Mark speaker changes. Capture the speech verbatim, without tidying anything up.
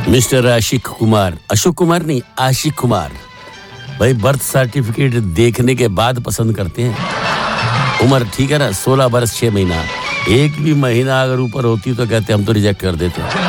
Speaker 1: Mister आशिक कुमार, अशोक कुमार नहीं, आशिक कुमार भाई, birth certificate देखने के बाद पसंद करते हैं। उम्र ठीक है ना, सोलह बरस छह महीना। एक भी महीना अगर ऊपर होती तो कहते हम तो रिजेक्ट कर देते।